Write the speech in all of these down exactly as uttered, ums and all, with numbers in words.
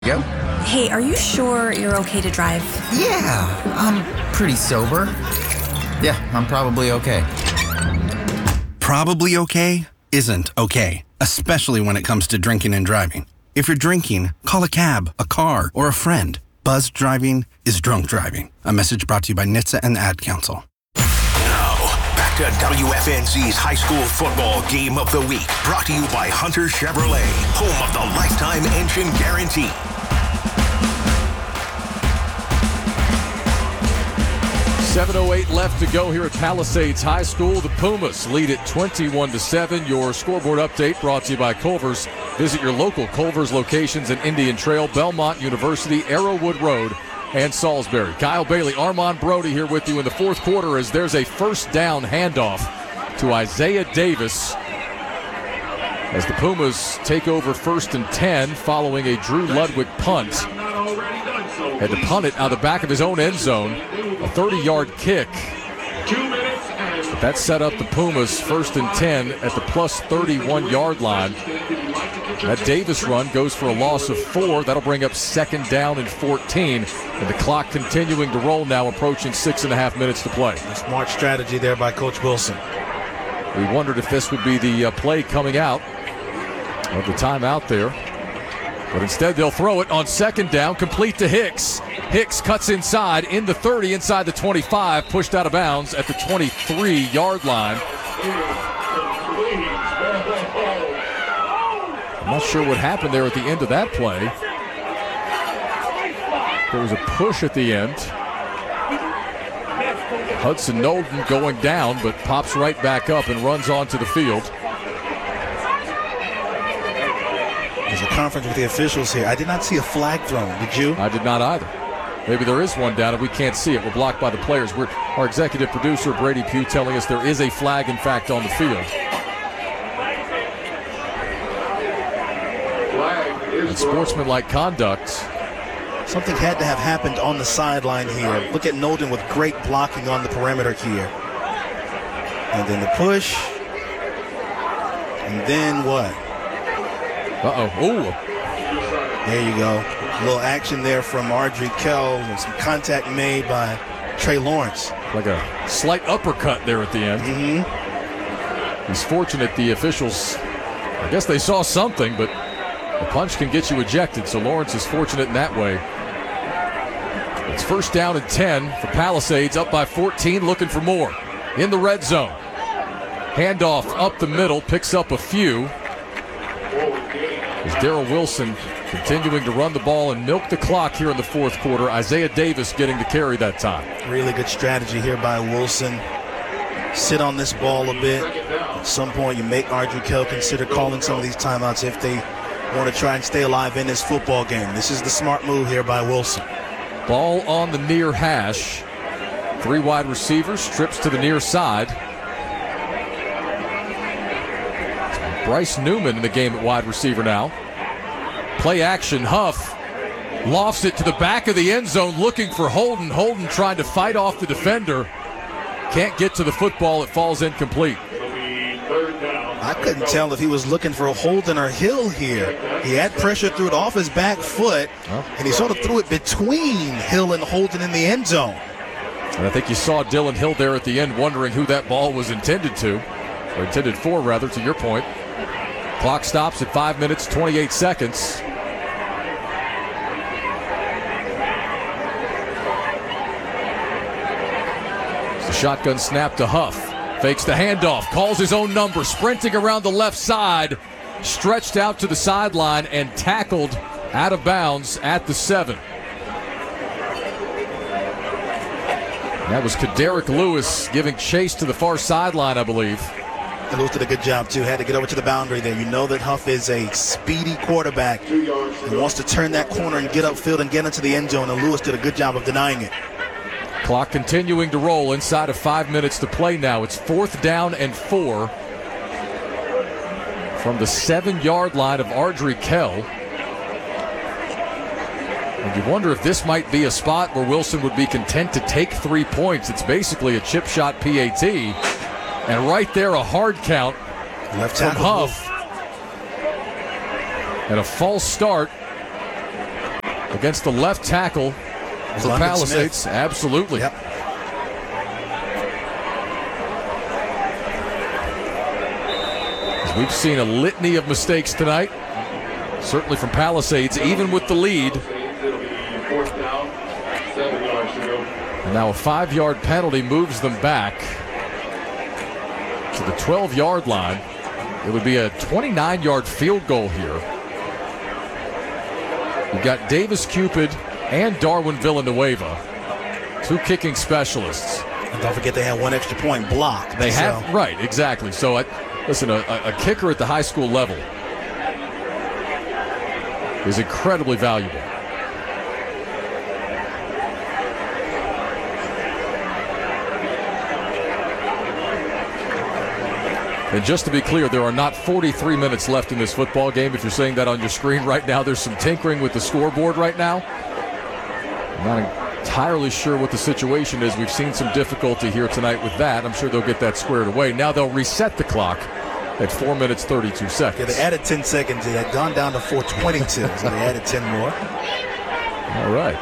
Go. Hey, are you sure you're okay to drive? Yeah, I'm pretty sober. Yeah, I'm probably okay. Probably okay isn't okay, especially when it comes to drinking and driving. If you're drinking, call a cab, a car, or a friend. Buzzed driving is drunk driving. A message brought to you by N H T S A and the Ad Council. Now, back to W F N Z's High School Football Game of the Week. Brought to you by Hunter Chevrolet, home of the Lifetime Engine Guarantee. seven oh eight left to go here at Palisades High School. The Pumas lead it twenty-one to seven. Your scoreboard update brought to you by Culver's. Visit your local Culver's locations in Indian Trail, Belmont University, Arrowwood Road, and Salisbury. Kyle Bailey, Armand Brody here with you in the fourth quarter as there's a first down handoff to Isaiah Davis as the Pumas take over first and ten following a Drew Ludwig punt. Had to punt it out of the back of his own end zone. A thirty-yard kick. But that set up the Pumas first and ten at the plus thirty-one-yard line. That Davis run goes for a loss of four. That'll bring up second down and fourteen. And the clock continuing to roll now, approaching six and a half minutes to play. Smart strategy there by Coach Wilson. We wondered if this would be the uh, play coming out of the timeout there. But instead, they'll throw it on second down, complete to Hicks. Hicks cuts inside, in the thirty, inside the twenty-five, pushed out of bounds at the twenty-three-yard line. I'm not sure what happened there at the end of that play. There was a push at the end. Hudson Nolden going down, but pops right back up and runs onto the field. There's a conference with the officials here. I did not see a flag thrown. Did you? I did not either. Maybe there is one down and we can't see it. We're blocked by the players. We're, our executive producer, Brady Pugh, telling us there is a flag, in fact, on the field. And sportsmanlike conduct. Something had to have happened on the sideline here. Look at Nolden with great blocking on the perimeter here. And then the push. And then what? Uh-oh. Ooh. There you go. A little action there from Ardrey Kell and some contact made by Trey Lawrence. Like a slight uppercut there at the end. Mm-hmm. He's fortunate the officials, I guess they saw something, but a punch can get you ejected, so Lawrence is fortunate in that way. It's first down and ten for Palisades, up by fourteen, looking for more. In the red zone. Handoff up the middle, picks up a few. As Darrell Wilson continuing to run the ball and milk the clock here in the fourth quarter. Isaiah Davis getting the carry that time. Really good strategy here by Wilson. Sit on this ball a bit. At some point, you make Ardrey Kell consider calling some of these timeouts if they want to try and stay alive in this football game. This is the smart move here by Wilson. Ball on the near hash. Three wide receivers, trips to the near side. Bryce Newman in the game at wide receiver now. Play action, Huff lofts it to the back of the end zone looking for Holden. Holden trying to fight off the defender. Can't get to the football, it falls incomplete. I couldn't tell if he was looking for Holden or Hill here. He had pressure, threw it off his back foot, oh. and he sort of threw it between Hill and Holden in the end zone. And I think you saw Dylan Hill there at the end wondering who that ball was intended to, or intended for rather, to your point. Clock stops at five minutes, twenty-eight seconds. It's the shotgun snap to Huff. Fakes the handoff, calls his own number, sprinting around the left side, stretched out to the sideline and tackled out of bounds at the seven. That was Kaderick Lewis giving chase to the far sideline, I believe. And Lewis did a good job, too. Had to get over to the boundary there. You know that Huff is a speedy quarterback and wants to turn that corner and get upfield and get into the end zone, and Lewis did a good job of denying it. Clock continuing to roll inside of five minutes to play now. It's fourth down and four from the seven-yard line of Ardrey Kell. And you wonder if this might be a spot where Wilson would be content to take three points. It's basically a chip shot P A T. And right there, a hard count Left from Huff. And a false start against the left tackle for London Palisades. Smith. Absolutely. Yep. We've seen a litany of mistakes tonight, certainly from Palisades, even with the lead. And now a five-yard penalty moves them back to the twelve-yard line. It would be a twenty-nine-yard field goal here. You've got Davis Cupid and Darwin Villanueva, two kicking specialists. And don't forget they had one extra point blocked. They so. have, right, exactly. So, I, listen, a, a kicker at the high school level is incredibly valuable. And just to be clear, there are not forty-three minutes left in this football game. If you're seeing that on your screen right now, there's some tinkering with the scoreboard right now. I'm not entirely sure what the situation is. We've seen some difficulty here tonight with that. I'm sure they'll get that squared away. Now they'll reset the clock at four minutes, thirty-two seconds. Yeah, they added ten seconds. It had gone down to four twenty-two, so they added ten more. All right.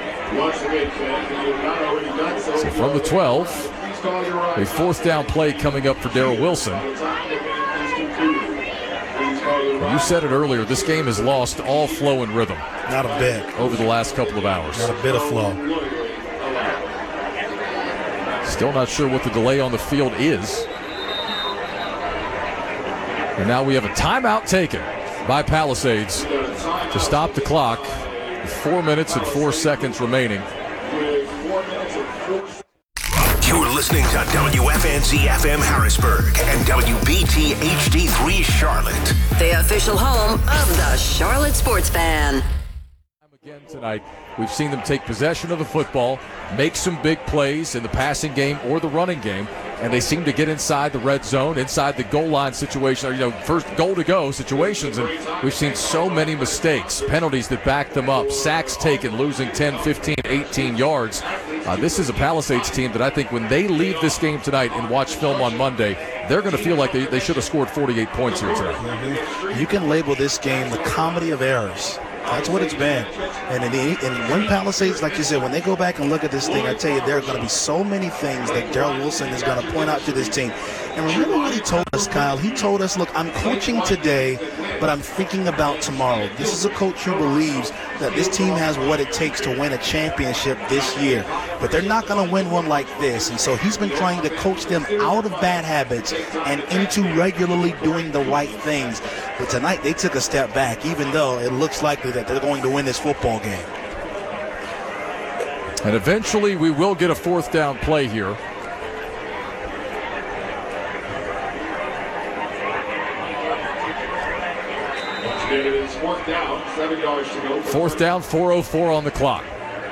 So from the twelve, a fourth down play coming up for Darrell Wilson. You said it earlier, this game has lost all flow and rhythm. Not a bit. Over the last couple of hours. Not a bit of flow. Still not sure what the delay on the field is. And now we have a timeout taken by Palisades to stop the clock with four minutes and four seconds remaining. You're listening to W F N Z F M Harrisburg and W B T H D three Charlotte, the official home of the Charlotte Sports Fan. Again tonight, we've seen them take possession of the football, make some big plays in the passing game or the running game, and they seem to get inside the red zone, inside the goal line situation, or, you know, first goal to go situations, and we've seen so many mistakes, penalties that back them up, sacks taken, losing ten, fifteen, eighteen yards. Uh, this is a Palisades team that I think when they leave this game tonight and watch film on Monday, they're going to feel like they, they should have scored forty-eight points here tonight. Mm-hmm. You can label this game the comedy of errors. That's what it's been. And, in the, and when Palisades, like you said, when they go back and look at this thing, I tell you, there are going to be so many things that Darrell Wilson is going to point out to this team. And remember what he told us, Kyle? He told us, look, I'm coaching today, but I'm thinking about tomorrow. This is a coach who believes that this team has what it takes to win a championship this year. But they're not going to win one like this. And so he's been trying to coach them out of bad habits and into regularly doing the right things. But tonight they took a step back, even though it looks likely that they're going to win this football game. And eventually we will get a fourth down play here. Fourth down, seven yards to go. Fourth down, four oh four on the clock.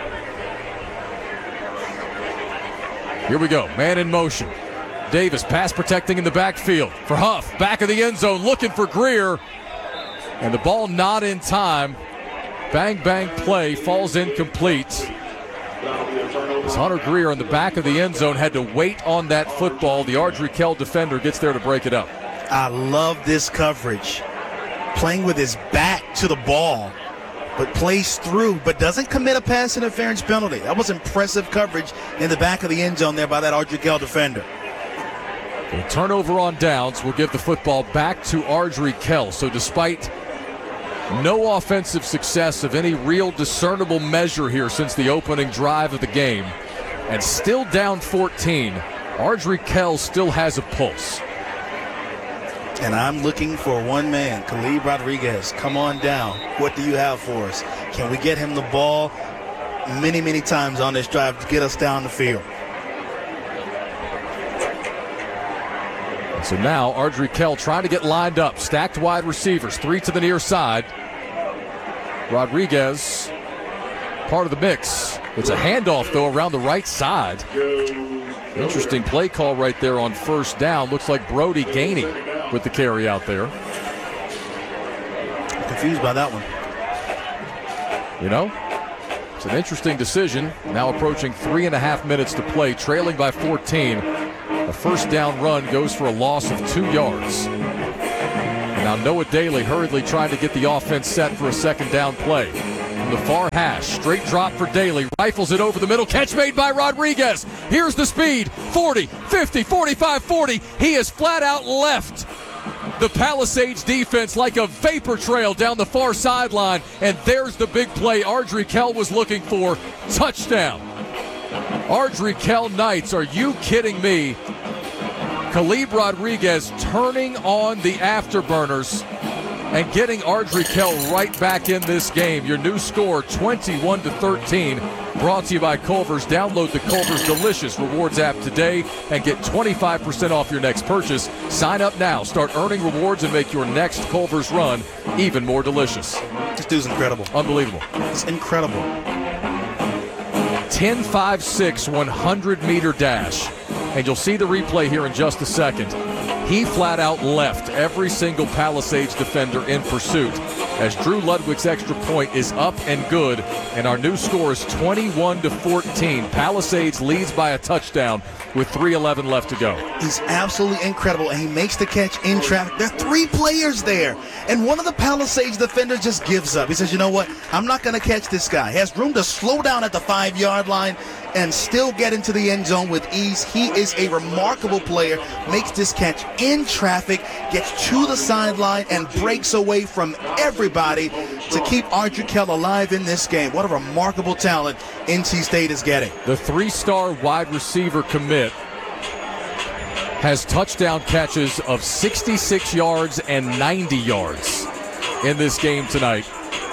Here we go, man in motion. Davis pass protecting in the backfield for Huff. Back of the end zone looking for Greer. And the ball not in time. Bang, bang play, falls incomplete. As Hunter Greer in the back of the end zone had to wait on that football. The Ardrey Kell defender gets there to break it up. I love this coverage. Playing with his back to the ball, but plays through, but doesn't commit a pass interference penalty. That was impressive coverage in the back of the end zone there by that Ardrey Kell defender. The turnover on downs will give the football back to Ardrey Kell. So despite no offensive success of any real discernible measure here since the opening drive of the game, and still down fourteen, Ardrey Kell still has a pulse. And I'm looking for one man, Khalid Rodriguez. Come on down. What do you have for us? Can we get him the ball many, many times on this drive to get us down the field? So now Ardrey Kell trying to get lined up. Stacked wide receivers, three to the near side. Rodriguez, part of the mix. It's a handoff, though, around the right side. Interesting play call right there on first down. Looks like Brody Gainey with the carry out there. Confused by that one. You know, it's an interesting decision. Now approaching three and a half minutes to play, trailing by fourteen. A first down run goes for a loss of two yards. And now Noah Daly hurriedly trying to get the offense set for a second down play. from the far hash. Straight drop for Daly. Rifles it over the middle. Catch made by Rodriguez. Here's the speed. forty, fifty, forty-five, forty. He is flat out left the Palisades defense like a vapor trail down the far sideline. And there's the big play Ardrey Kell was looking for. Touchdown. Ardrey Kell Knights, are you kidding me? Khalib Rodriguez turning on the afterburners and getting Ardrey Kell right back in this game. Your new score, twenty-one to thirteen, brought to you by Culver's. Download the Culver's Delicious Rewards app today and get twenty-five percent off your next purchase. Sign up now, start earning rewards, and make your next Culver's run even more delicious. This dude's incredible. Unbelievable. It's incredible. ten five six one hundred meter dash. And you'll see the replay here in just a second. He flat out left every single Palisades defender in pursuit as Drew Ludwig's extra point is up and good, and our new score is twenty-one to fourteen. Palisades leads by a touchdown with three eleven left to go. He's absolutely incredible, and he makes the catch in traffic. There are three players there, and one of the Palisades defenders just gives up. He says, you know what, I'm not going to catch this guy. He has room to slow down at the five-yard line and still get into the end zone with ease. He is a remarkable player, makes this catch in traffic, gets to the sideline, and breaks away from everybody to keep Ardrey Kell alive in this game. What a remarkable talent N C State is getting. The three-star wide receiver commit has touchdown catches of sixty-six yards and ninety yards in this game tonight.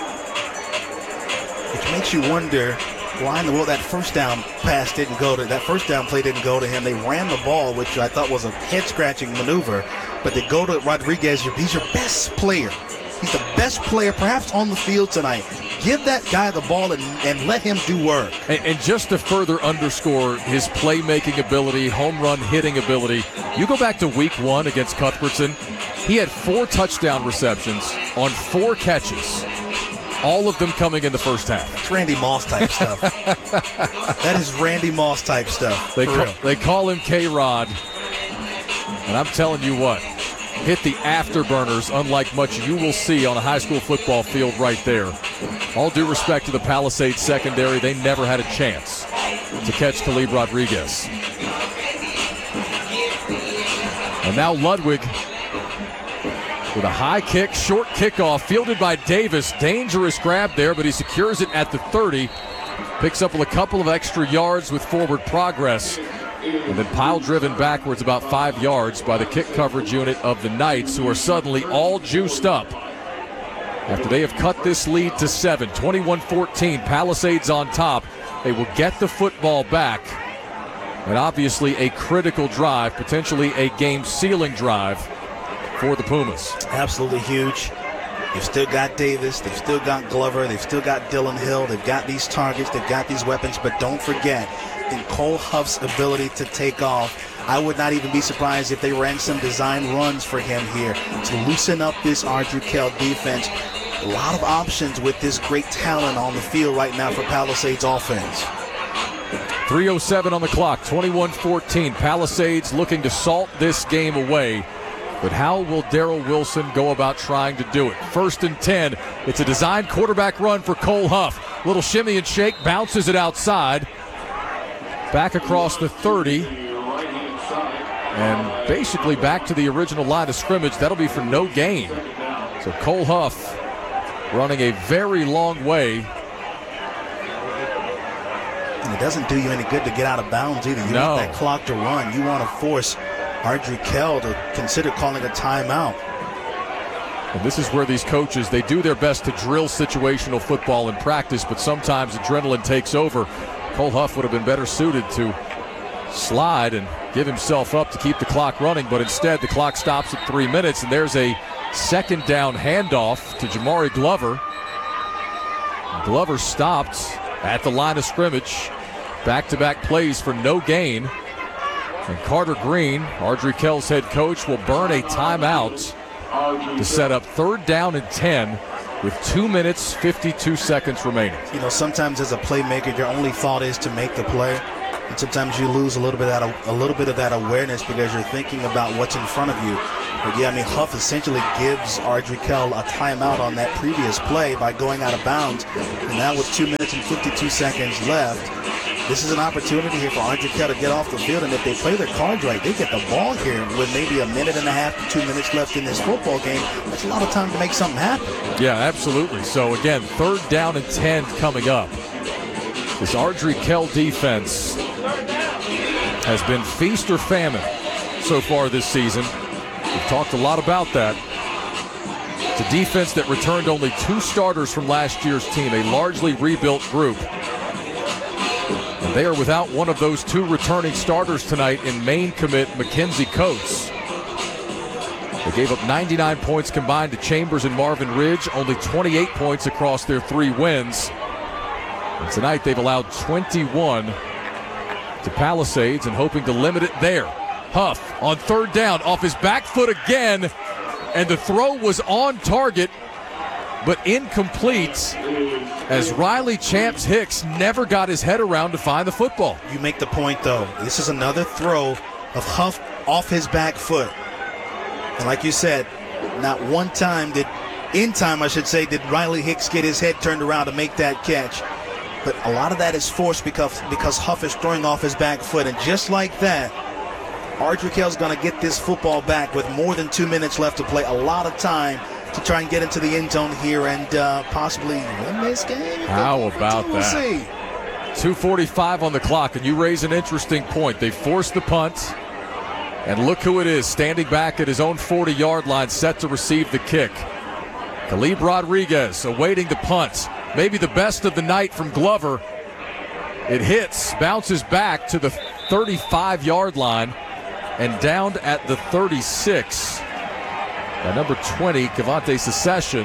Which makes you wonder why in the world that first down pass didn't go to, that first down play didn't go to him. They ran the ball, which I thought was a head-scratching maneuver, but they go to Rodriguez. He's your best player. He's the best player perhaps on the field tonight. Give that guy the ball and, and let him do work. And, and just to further underscore his playmaking ability, home run hitting ability, you go back to week one against Cuthbertson, he had four touchdown receptions on four catches. All of them coming in the first half. It's Randy Moss type stuff. That is Randy Moss type stuff. They call, they call him K-Rod. And I'm telling you what, hit the afterburners unlike much you will see on a high school football field right there. All due respect to the Palisades secondary, they never had a chance to catch Khalib Rodriguez. And now Ludwig with a high kick, short kickoff, fielded by Davis. Dangerous grab there, but he secures it at the thirty. Picks up with a couple of extra yards with forward progress. And then pile driven backwards about five yards by the kick coverage unit of the Knights, who are suddenly all juiced up after they have cut this lead to seven. twenty-one fourteen, Palisades on top. They will get the football back. And obviously a critical drive, potentially a game-sealing drive for the Pumas. Absolutely huge. They've still got Davis. They've still got Glover. They've still got Dylan Hill. They've got these targets. They've got these weapons. But don't forget, in Cole Huff's ability to take off, I would not even be surprised if they ran some design runs for him here to loosen up this Ardrey Kell defense. A lot of options with this great talent on the field right now for Palisades offense. three oh seven on the clock, twenty-one fourteen. Palisades looking to salt this game away. But how will Darrell Wilson go about trying to do it? First and ten. It's a designed quarterback run for Cole Huff. Little shimmy and shake, bounces it outside. Back across the thirty. And basically back to the original line of scrimmage. That'll be for no gain. So Cole Huff running a very long way. And it doesn't do you any good to get out of bounds either. You No. want that clock to run. You want to force Ardrey Kell to consider calling a timeout. And this is where these coaches, they do their best to drill situational football in practice, but sometimes adrenaline takes over. Cole Huff would have been better suited to slide and give himself up to keep the clock running, but instead the clock stops at three minutes, and there's a second down handoff to Jamari Glover. Glover stopped at the line of scrimmage. Back-to-back plays for no gain. And Carter Green, Ardrey Kell's head coach, will burn a timeout to set up third down and ten with two minutes, fifty-two seconds remaining. You know, sometimes as a playmaker, your only thought is to make the play. And sometimes you lose a little bit of that, a little bit of that awareness because you're thinking about what's in front of you. But yeah, I mean, Huff essentially gives Ardrey-Kell a timeout on that previous play by going out of bounds. And now with two minutes and fifty-two seconds left, this is an opportunity here for Ardrey-Kell to get off the field. And if they play their cards right, they get the ball here with maybe a minute and a half to two minutes left in this football game. That's a lot of time to make something happen. Yeah, absolutely. So again, third down and ten coming up. This Ardrey-Kell defense has been feast or famine so far this season. We've talked a lot about that. It's a defense that returned only two starters from last year's team, a largely rebuilt group. And they are without one of those two returning starters tonight in Maine commit Mackenzie Coates. They gave up ninety-nine points combined to Chambers and Marvin Ridge, only twenty-eight points across their three wins. And tonight they've allowed twenty-one to Palisades and hoping to limit it there. Huff on third down off his back foot again, and the throw was on target but incomplete as Riley Champs Hicks never got his head around to find the football. You make the point, though. This is another throw of Huff off his back foot. And like you said, not one time did, in time I should say, did Riley Hicks get his head turned around to make that catch. But a lot of that is forced because, because Huff is throwing off his back foot. And just like that, Ardrey-Kell's going to get this football back with more than two minutes left to play. A lot of time to try and get into the end zone here and uh, possibly win this game. How about we'll that? See. two forty-five on the clock, and you raise an interesting point. They forced the punt, and look who it is standing back at his own forty-yard line, set to receive the kick. Caleb Rodriguez awaiting the punt. Maybe the best of the night from Glover. It hits, bounces back to the thirty-five-yard line, and down at the thirty-six. By number twenty, Cavante Secession.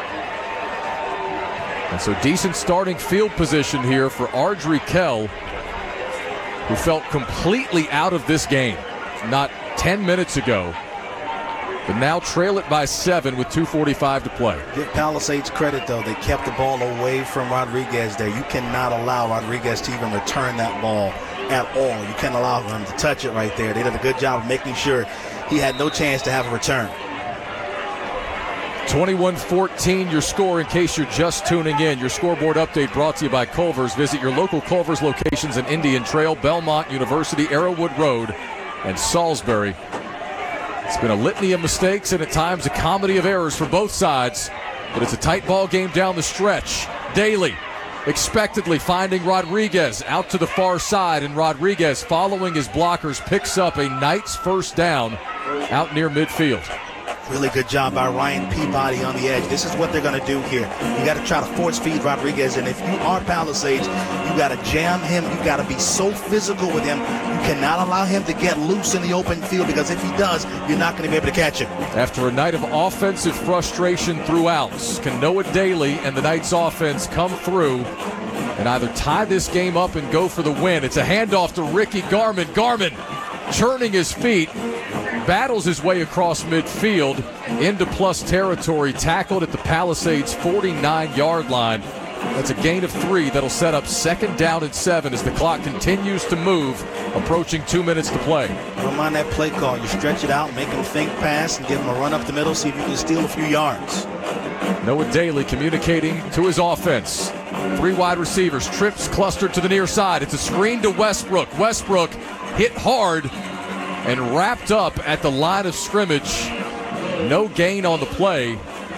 And so decent starting field position here for Ardrey-Kell, who felt completely out of this game not ten minutes ago, but now trail it by seven with two forty-five to play. Give Palisades credit, though. They kept the ball away from Rodriguez there. You cannot allow Rodriguez to even return that ball at all. You can't allow him to touch it right there. They did a good job of making sure he had no chance to have a return. twenty-one fourteen your score in case you're just tuning in. Your scoreboard update brought to you by Culver's. Visit your local Culver's locations in Indian Trail, Belmont, University, Arrowwood Road, and Salisbury. It's been a litany of mistakes and at times a comedy of errors for both sides, but it's a tight ball game down the stretch. Daly expectedly finding Rodriguez out to the far side, and Rodriguez, following his blockers, picks up a Knights first down out near midfield. Really good job by Ryan Peabody on the edge. This is what they're going to do here. You got to try to force feed Rodriguez, and if you are Palisades, you got to jam him. You got to be so physical with him. You cannot allow him to get loose in the open field, because if he does, you're not going to be able to catch him. After a night of offensive frustration throughout, can Noah Daly and the Knights offense come through and either tie this game up and go for the win? It's a handoff to Ricky Garman. Garman churning his feet, battles his way across midfield into plus territory, tackled at the Palisades forty-nine-yard line. That's a gain of three that'll set up second down and seven as the clock continues to move, approaching two minutes to play. Don't mind that play call. You stretch it out, make him think pass, and give him a run up the middle, see if you can steal a few yards. Noah Daly communicating to his offense. Three wide receivers, trips clustered to the near side. It's a screen to Westbrook. Westbrook hit hard and wrapped up at the line of scrimmage. No gain on the play.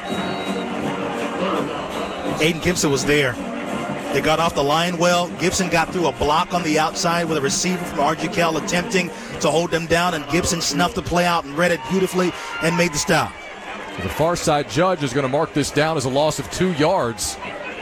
Aiden Gibson was there. They got off the line well. Gibson got through a block on the outside with a receiver from Ardrey-Kell attempting to hold them down, and Gibson snuffed the play out and read it beautifully and made the stop. The far side judge is going to mark this down as a loss of two yards.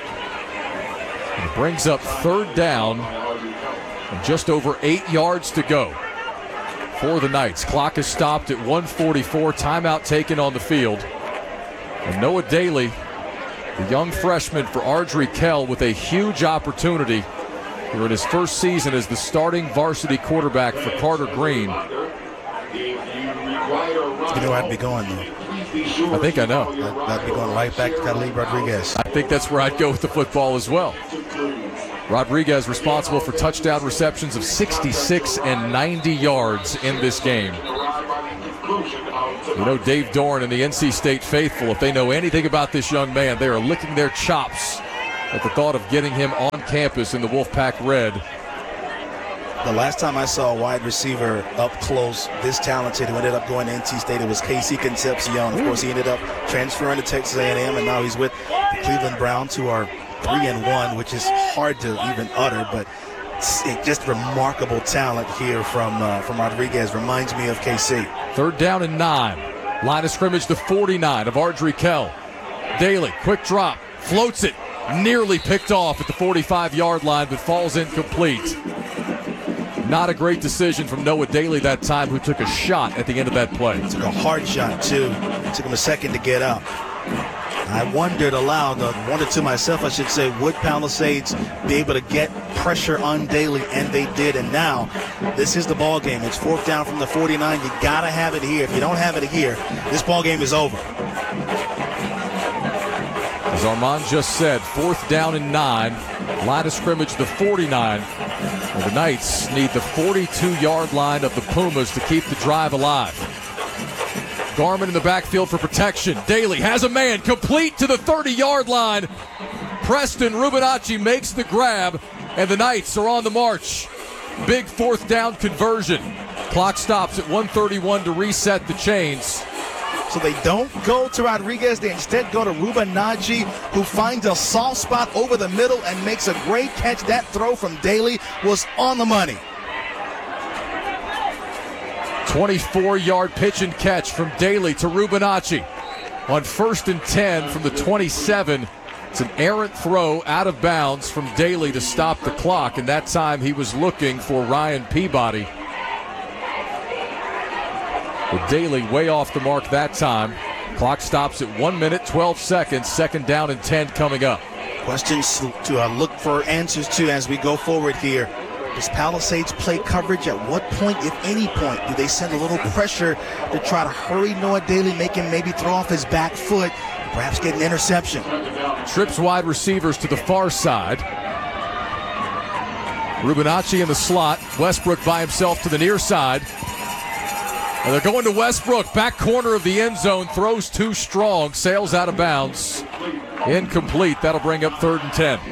It brings up third down and just over eight yards to go for the Knights. Clock is stopped at one forty-four. Timeout taken on the field. And Noah Daly, the young freshman for Ardrey-Kell, with a huge opportunity here in his first season as the starting varsity quarterback for Carter Green. You know where I'd be going, though. I think I know. That, that'd be going right back to Caleb Rodriguez. I think that's where I'd go with the football as well. Rodriguez responsible for touchdown receptions of sixty-six and ninety yards in this game. You know, Dave Dorn and the N C State faithful, if they know anything about this young man, they are licking their chops at the thought of getting him on campus in the Wolfpack Red. The last time I saw a wide receiver up close, this talented, who ended up going to N C State, it was Casey Concepcion. Of course, he ended up transferring to Texas A and M, and now he's with the Cleveland Browns, who are three and one, which is hard to even utter, but it's just remarkable talent here from uh, from Rodriguez. Reminds me of K C. Third down and nine. Line of scrimmage, the forty-nine of Ardrey Kell. Daly, quick drop, floats it, nearly picked off at the forty-five-yard line, but falls incomplete. Not a great decision from Noah Daly that time, who took a shot at the end of that play. Took a hard shot, too. It took him a second to get up. I wondered aloud, uh, wondered to myself, I should say, would Palisades be able to get pressure on Daly? And they did. And now, this is the ball game. It's fourth down from the forty-nine. You got to have it here. If you don't have it here, this ball game is over. As Armand just said, fourth down and nine. Line of scrimmage, the forty-nine. And the Knights need the forty-two-yard line of the Pumas to keep the drive alive. Garmin in the backfield for protection. Daly has a man, complete to the thirty-yard line. Preston Rubinacci makes the grab, and the Knights are on the march. Big fourth down conversion. Clock stops at one thirty-one to reset the chains. So they don't go to Rodriguez. They instead go to Rubinacci, who finds a soft spot over the middle and makes a great catch. That throw from Daly was on the money. twenty-four-yard pitch and catch from Daly to Rubinacci. On first and ten from the twenty-seven, it's an errant throw out of bounds from Daly to stop the clock, and that time he was looking for Ryan Peabody. But Daly way off the mark that time. Clock stops at one minute, twelve seconds. Second down and ten coming up. Questions to uh, look for answers to as we go forward here. Does Palisades play coverage? At what point, if any point, do they send a little pressure to try to hurry Noah Daly, make him maybe throw off his back foot, perhaps get an interception? Trips wide receivers to the far side. Rubinacci in the slot. Westbrook by himself to the near side. And they're going to Westbrook. Back corner of the end zone. Throws too strong. Sails out of bounds. Incomplete. That'll bring up third and ten.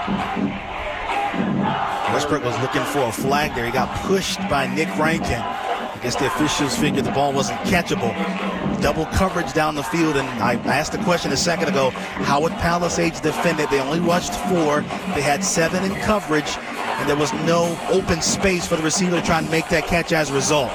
Westbrook was looking for a flag there. He got pushed by Nick Rankin. I guess the officials figured the ball wasn't catchable. Double coverage down the field, and I asked the question a second ago, how would Palisades defend it? They only rushed four. They had seven in coverage, and there was no open space for the receiver to try and make that catch as a result.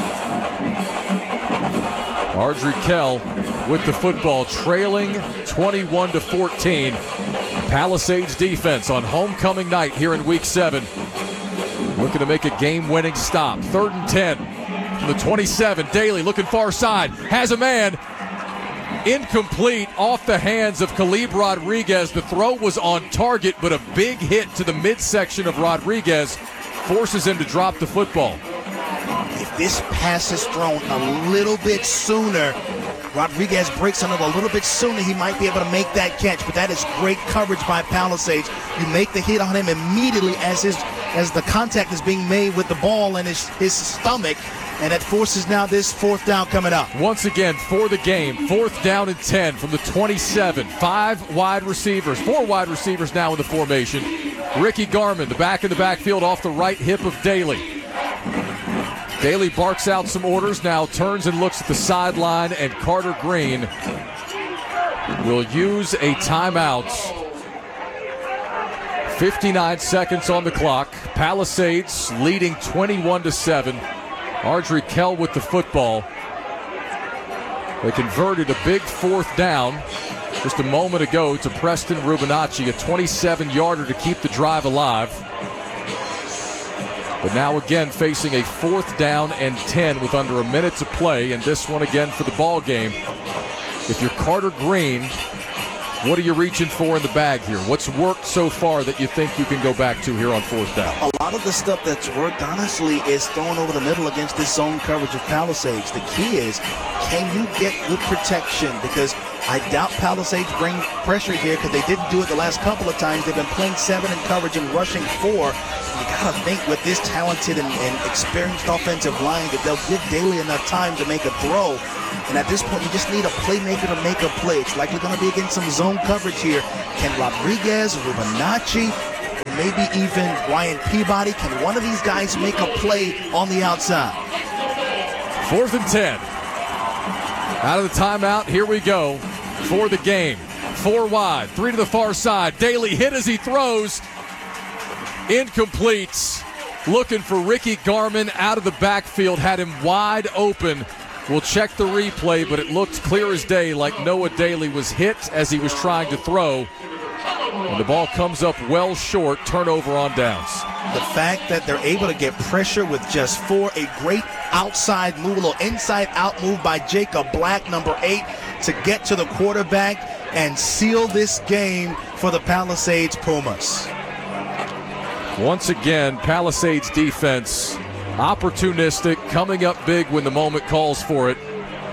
Ardrey Kell with the football, trailing twenty-one to fourteen. Palisades defense on homecoming night here in week seven, looking to make a game-winning stop. Third and ten from the twenty-seven. Daly looking far side, has a man. Incomplete, off the hands of Caleb Rodriguez. The throw was on target, but a big hit to the midsection of Rodriguez forces him to drop the football. If this pass is thrown a little bit sooner, Rodriguez breaks on it a little bit sooner, he might be able to make that catch. But that is great coverage by Palisades. You make the hit on him immediately as his as the contact is being made with the ball in his, his stomach, and that forces now this fourth down coming up. Once again, for the game, fourth down and ten from the twenty-seven. Five wide receivers, four wide receivers now in the formation. Ricky Garmin, the back in the backfield off the right hip of Daly. Daly barks out some orders, now turns and looks at the sideline, and Carter Green will use a timeout. fifty-nine seconds on the clock. Palisades leading twenty-one to seven. Ardrey Kell with the football. They converted a big fourth down just a moment ago to Preston Rubinacci, a twenty-seven-yarder to keep the drive alive. But now again facing a fourth down and ten with under a minute to play, and this one again for the ball game. If you're Carter Green, What are you reaching for in the bag here? What's worked so far that you think you can go back to here on fourth down? A lot of the stuff that's worked, honestly, is thrown over the middle against this zone coverage of Palisades. The key is, can you get good protection? Because I doubt Palisades bring pressure here because they didn't do it the last couple of times. They've been playing seven in coverage and rushing four. You got to think with this talented and, and experienced offensive line that they'll give Daly enough time to make a throw. And at this point, you just need a playmaker to make a play. It's likely going to be against some zone coverage here. Can Rodriguez, Rubinacci, maybe even Ryan Peabody, can one of these guys make a play on the outside? Fourth and ten. Out of the timeout, here we go for the game. Four wide, three to the far side. Daly hit as he throws. Incomplete. Looking for Ricky Garman out of the backfield, had him wide open. We'll check the replay, but it looked clear as day like Noah Daly was hit as he was trying to throw. And the ball comes up well short, turnover on downs. The fact that they're able to get pressure with just four, a great outside move, a little inside-out move by Jacob Black, number eight, to get to the quarterback and seal this game for the Palisades Pumas. Once again, Palisades defense opportunistic, coming up big when the moment calls for it.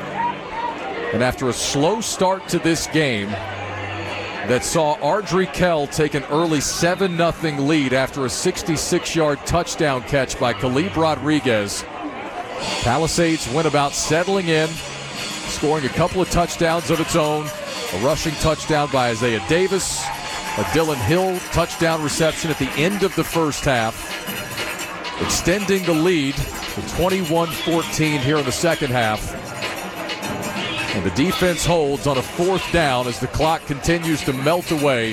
And after a slow start to this game that saw Ardrey Kell take an early seven nothing lead after a sixty-six yard touchdown catch by Caleb Rodriguez, Palisades went about settling in, scoring a couple of touchdowns of its own, a rushing touchdown by Isaiah Davis, a Dylan Hill touchdown reception at the end of the first half, extending the lead to twenty-one fourteen here in the second half. And the defense holds on a fourth down as the clock continues to melt away.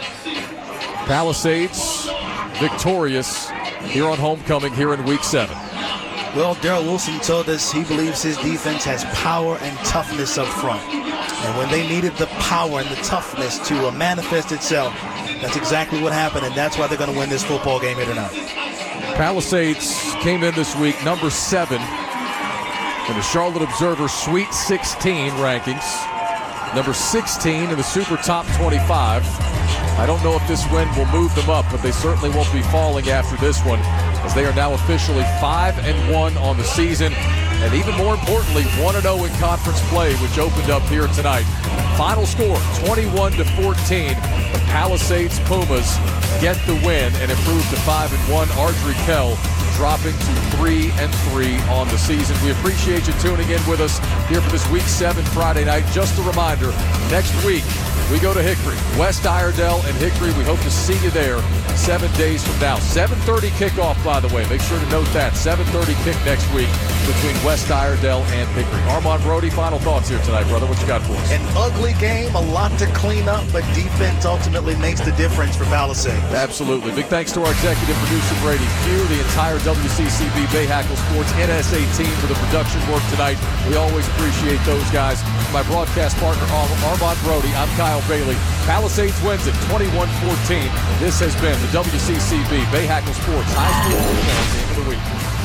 Palisades victorious here on homecoming here in week seven. Well, Daryl Wilson told us he believes his defense has power and toughness up front. And when they needed the power and the toughness to uh, manifest itself, that's exactly what happened, and that's why they're going to win this football game here tonight. Palisades came in this week number seven in the Charlotte Observer Sweet sixteen rankings. Number sixteen in the Super Top twenty-five. I don't know if this win will move them up, but they certainly won't be falling after this one, as they are now officially five and one on the season. And even more importantly, one and oh in conference play, which opened up here tonight. Final score, twenty-one to fourteen. The Palisades Pumas get the win and improve to five and one. Ardrey Kell dropping to three and three on the season. We appreciate you tuning in with us here for this week seven Friday night. Just a reminder, next week we go to Hickory, West Iredell and Hickory. We hope to see you there seven days from now. seven thirty kickoff, by the way. Make sure to note that. seven thirty kick next week between West Iredell and Hickory. Armand Brody, final thoughts here tonight, brother. What you got for us? An ugly game, a lot to clean up, but defense ultimately makes the difference for Palisades. Absolutely. Big thanks to our executive producer, Brady Pugh, the entire W C C B Bayhackle Sports N S A team for the production work tonight. We always appreciate those guys. My broadcast partner, Armand Brody, I'm Kyle Bailey. Palisades wins it twenty-one fourteen. This has been the W C C B Bayhackle Sports High School Football Game of the Week.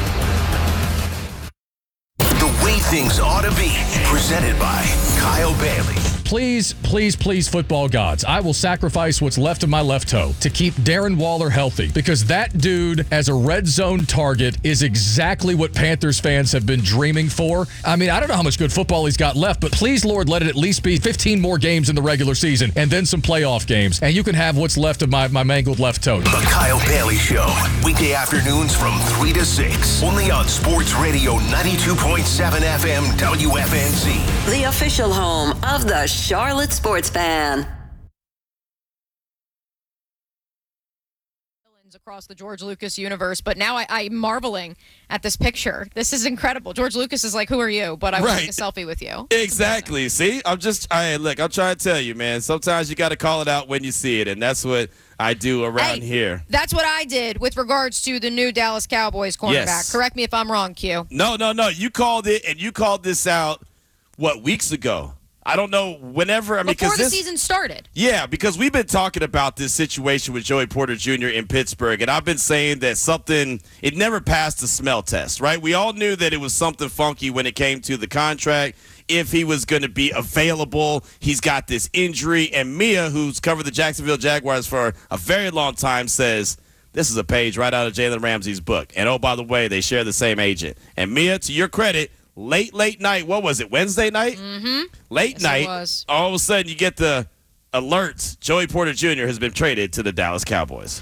The way things ought to be, presented by Kyle Bailey. Please, please, please, football gods, I will sacrifice what's left of my left toe to keep Darren Waller healthy, because that dude as a red zone target is exactly what Panthers fans have been dreaming for. I mean, I don't know how much good football he's got left, but please, Lord, let it at least be fifteen more games in the regular season and then some playoff games, and you can have what's left of my, my mangled left toe. The Kyle Bailey Show, weekday afternoons from three to six, only on Sports Radio ninety-two point seven F M W F N Z. The official home of the Charlotte Sports Fan. Across the George Lucas universe, but now I, I'm marveling at this picture. This is incredible. George Lucas is like, who are you? But I want to take a selfie with you. Exactly. See, I'm just, I look, I'm trying to tell you, man, sometimes you got to call it out when you see it, and that's what I do around hey, here. That's what I did with regards to the new Dallas Cowboys cornerback. Yes. Correct me if I'm wrong, Q. No, no, no. You called it, and you called this out, what, weeks ago? I don't know whenever. I mean, Before the this, season started. Yeah, because we've been talking about this situation with Joey Porter Junior in Pittsburgh, and I've been saying that something, it never passed the smell test, right? We all knew that it was something funky when it came to the contract. If he was going to be available, he's got this injury. And Mia, who's covered the Jacksonville Jaguars for a very long time, says, this is a page right out of Jalen Ramsey's book. And oh, by the way, they share the same agent. And Mia, to your credit, late, late night, what was it, Wednesday night? Mm-hmm. Late yes, night, it was. all of a sudden you get the alerts. Joey Porter Junior has been traded to the Dallas Cowboys.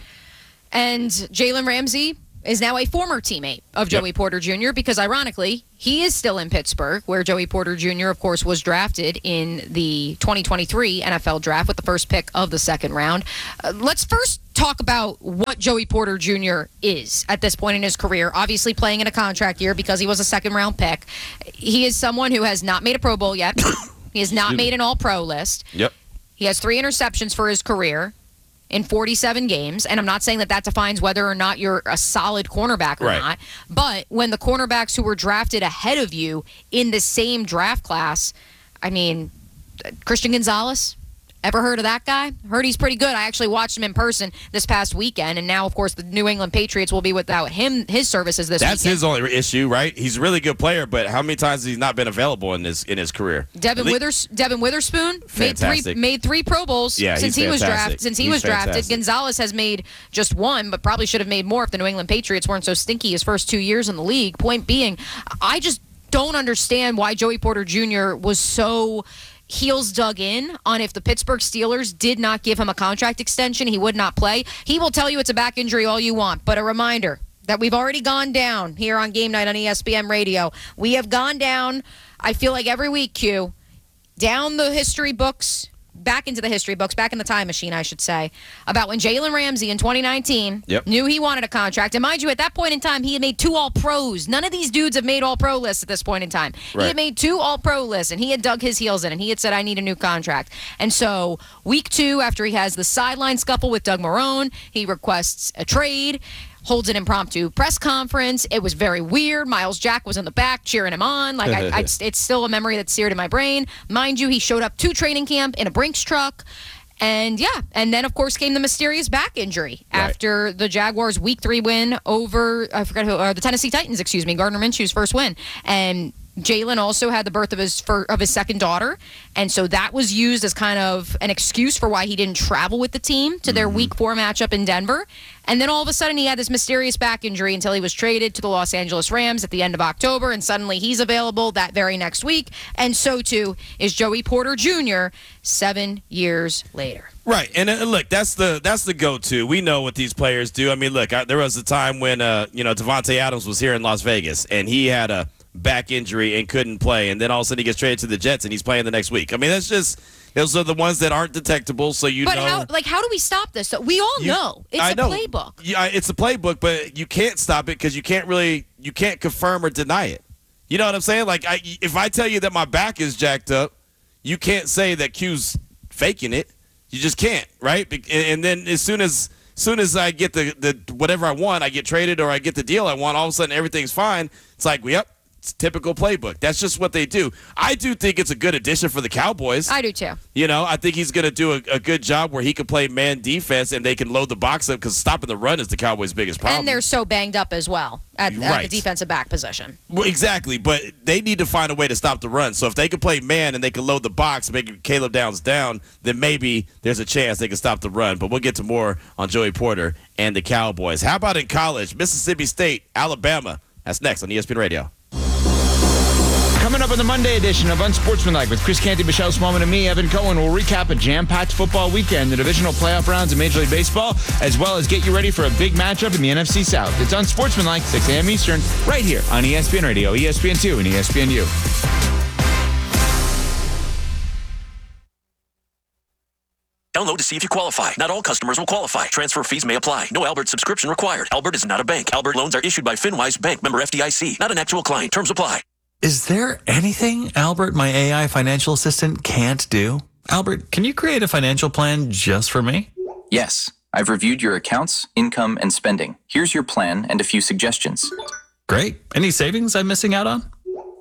And Jalen Ramsey is now a former teammate of Joey yep. Porter Junior because, ironically, he is still in Pittsburgh, where Joey Porter Junior, of course, was drafted in the twenty twenty-three N F L draft with the first pick of the second round. Uh, let's first talk about what Joey Porter Junior is at this point in his career. Obviously playing in a contract year because he was a second-round pick. He is someone who has not made a Pro Bowl yet. He has not made an All-Pro list. Yep. He has three interceptions for his career in forty-seven games, and I'm not saying that that defines whether or not you're a solid cornerback or right. not, but when the cornerbacks who were drafted ahead of you in the same draft class, I mean, Christian Gonzalez, ever heard of that guy? Heard he's pretty good. I actually watched him in person this past weekend, and now, of course, the New England Patriots will be without him, his services this That's weekend. his only issue, right? He's a really good player, but how many times has he not been available in his in his career? Devin, Le- Withers, Devin Witherspoon made fantastic. three made three Pro Bowls yeah, since he was drafted. Since he he's was drafted, fantastic. Gonzalez has made just one, but probably should have made more if the New England Patriots weren't so stinky his first two years in the league. Point being, I just don't understand why Joey Porter Junior was so heels dug in on if the Pittsburgh Steelers did not give him a contract extension, he would not play. He will tell you it's a back injury all you want, but a reminder that we've already gone down here on Game Night on E S P N Radio. We have gone down, I feel like every week, Q, down the history books, back into the history books, back in the time machine, I should say, about when Jalen Ramsey in twenty nineteen yep. knew he wanted a contract. And mind you, at that point in time, he had made two All-Pros. None of these dudes have made All-Pro lists at this point in time. Right. He had made two All-Pro lists, and he had dug his heels in, and he had said, I need a new contract. And so week two, after he has the sideline scuffle with Doug Marrone, he requests a trade, holds an impromptu press conference. It was very weird. Miles Jack was in the back cheering him on. Like I, I, it's still a memory that's seared in my brain. Mind you, he showed up to training camp in a Brinks truck. And, yeah, and then, of course, came the mysterious back injury right. after the Jaguars' week three win over, I forgot who, uh, the Tennessee Titans, excuse me, Gardner Minshew's first win. And Jalen also had the birth of his fir- of his second daughter, and so that was used as kind of an excuse for why he didn't travel with the team to their mm-hmm. week four matchup in Denver. And then all of a sudden he had this mysterious back injury until he was traded to the Los Angeles Rams at the end of October, and suddenly he's available that very next week. And so too is Joey Porter Junior seven years later. Right, and uh, look, that's the that's the go-to. We know what these players do. I mean, look, I, there was a time when uh, you know Devontae Adams was here in Las Vegas, and he had a back injury and couldn't play, and then all of a sudden he gets traded to the Jets and he's playing the next week. I mean, that's just those are the ones that aren't detectable. So you but know, how, like, how do we stop this? So we all you, know it's I a know. playbook. Yeah, it's a playbook, but you can't stop it because you can't really you can't confirm or deny it. You know what I'm saying? Like, I, if I tell you that my back is jacked up, you can't say that Q's faking it. You just can't, right? And then as soon as soon as I get the, the whatever I want, I get traded or I get the deal I want, all of a sudden everything's fine. It's like, yep, it's typical playbook. That's just what they do. I do think it's a good addition for the Cowboys. I do too. You know, I think he's going to do a, a good job where he can play man defense and they can load the box up because stopping the run is the Cowboys' biggest problem. And they're so banged up as well at, Right. at the defensive back position. Well, exactly, but they need to find a way to stop the run. So if they can play man and they can load the box, make Caleb Downs down, then maybe there's a chance they can stop the run. But we'll get to more on Joey Porter and the Cowboys. How about in college? Mississippi State, Alabama. That's next on E S P N Radio. Coming up on the Monday edition of Unsportsmanlike with Chris Canty, Michelle Smallman, and me, Evan Cohen, we'll recap a jam-packed football weekend, the divisional playoff rounds of Major League Baseball, as well as get you ready for a big matchup in the N F C South. It's Unsportsmanlike, six a.m. Eastern, right here on E S P N Radio, E S P N two, and E S P N U. Download to see if you qualify. Not all customers will qualify. Transfer fees may apply. No Albert subscription required. Albert is not a bank. Albert loans are issued by FinWise Bank, member F D I C. Not an actual client. Terms apply. Is there anything Albert, my A I financial assistant, can't do? Albert, can you create a financial plan just for me? Yes. I've reviewed your accounts, income, and spending. Here's your plan and a few suggestions. Great. Any savings I'm missing out on?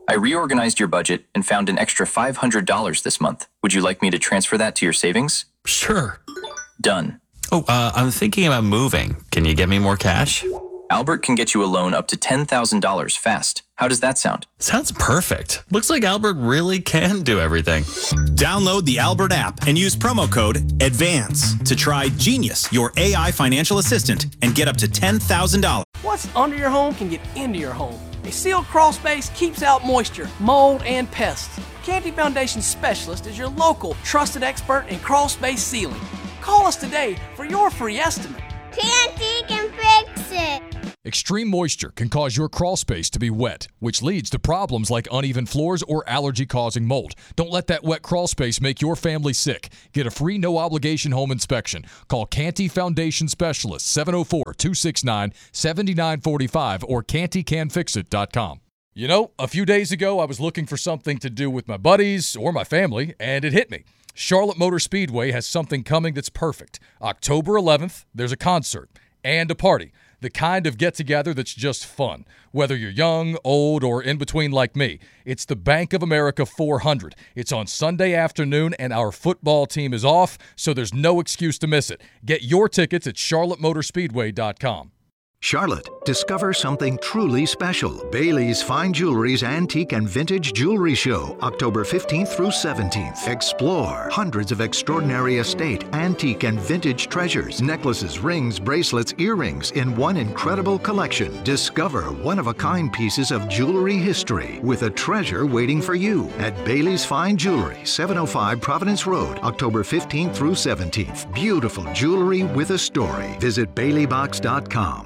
I reorganized your budget and found an extra five hundred dollars this month. Would you like me to transfer that to your savings? Sure. Done. Oh, uh, I'm thinking about moving. Can you get me more cash? Albert can get you a loan up to ten thousand dollars fast. How does that sound? Sounds perfect. Looks like Albert really can do everything. Download the Albert app and use promo code ADVANCE to try Genius, your A I financial assistant, and get up to ten thousand dollars. What's under your home can get into your home. A sealed crawl space keeps out moisture, mold, and pests. Canty Foundation Specialist is your local trusted expert in crawl space sealing. Call us today for your free estimate. Canty can fix it. Extreme moisture can cause your crawl space to be wet, which leads to problems like uneven floors or allergy-causing mold. Don't let that wet crawl space make your family sick. Get a free no-obligation home inspection. Call Canty Foundation Specialist, seven oh four, two six nine, seven nine four five or canty can fix it dot com. You know, a few days ago, I was looking for something to do with my buddies or my family, and it hit me. Charlotte Motor Speedway has something coming that's perfect. October eleventh, there's a concert and a party. The kind of get-together that's just fun. Whether you're young, old, or in between like me, it's the Bank of America four hundred. It's on Sunday afternoon, and our football team is off, so there's no excuse to miss it. Get your tickets at charlotte motor speedway dot com. Charlotte, discover something truly special. Bailey's Fine Jewelry's Antique and Vintage Jewelry Show, October fifteenth through seventeenth. Explore hundreds of extraordinary estate, antique, and vintage treasures, necklaces, rings, bracelets, earrings in one incredible collection. Discover one-of-a-kind pieces of jewelry history with a treasure waiting for you at Bailey's Fine Jewelry, seven oh five Providence Road, October fifteenth through seventeenth. Beautiful jewelry with a story. Visit bailey box dot com.